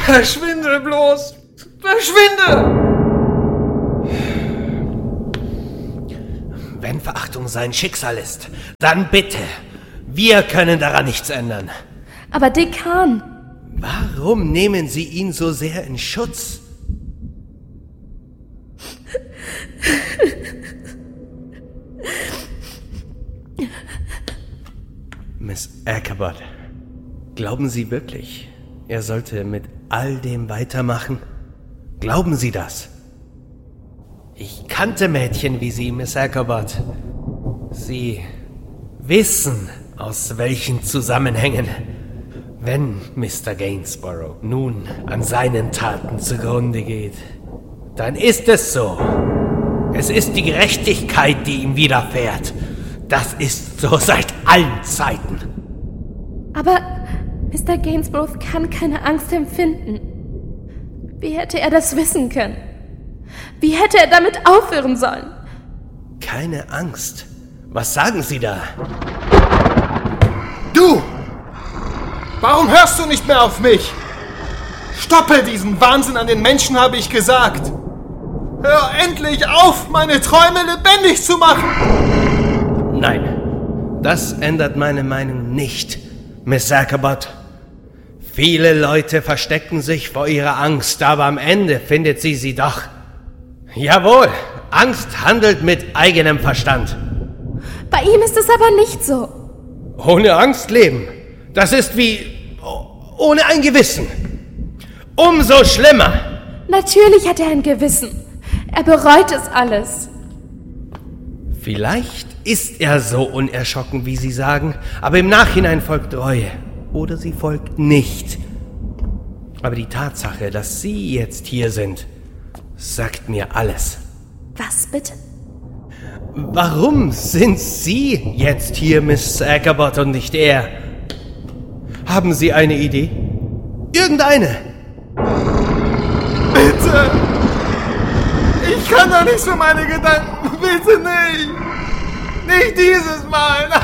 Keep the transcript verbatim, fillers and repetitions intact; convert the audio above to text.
Verschwinde bloß! Verschwinde! Wenn Verachtung sein Schicksal ist, dann bitte. Wir können daran nichts ändern. Aber Dekan... Warum nehmen Sie ihn so sehr in Schutz? Miss Ackerbot, glauben Sie wirklich, er sollte mit all dem weitermachen? Glauben Sie das? Ich kannte Mädchen wie Sie, Miss Ackerbot. Sie wissen, aus welchen Zusammenhängen. Wenn Mister Gainsborough nun an seinen Taten zugrunde geht, dann ist es so. Es ist die Gerechtigkeit, die ihm widerfährt. Das ist so seit allen Zeiten. Aber Mister Gainsborough kann keine Angst empfinden. Wie hätte er das wissen können? Wie hätte er damit aufhören sollen? Keine Angst? Was sagen Sie da? Du! Warum hörst du nicht mehr auf mich? Stoppe diesen Wahnsinn an den Menschen, habe ich gesagt. Hör endlich auf, meine Träume lebendig zu machen! Nein, das ändert meine Meinung nicht, Miss Ackerbot. Viele Leute verstecken sich vor ihrer Angst, aber am Ende findet sie sie doch. Jawohl, Angst handelt mit eigenem Verstand. Bei ihm ist es aber nicht so. Ohne Angst leben, das ist wie ohne ein Gewissen. Umso schlimmer. Natürlich hat er ein Gewissen. Er bereut es alles. Vielleicht ist er so unerschrocken, wie Sie sagen, aber im Nachhinein folgt Reue. Oder sie folgt nicht. Aber die Tatsache, dass Sie jetzt hier sind, sagt mir alles. Was bitte? Warum sind Sie jetzt hier, Miss Ackerbot, und nicht er? Haben Sie eine Idee? Irgendeine? Bitte! Ich kann doch nicht für meine Gedanken. Bitte nicht! Nicht dieses Mal! Nein!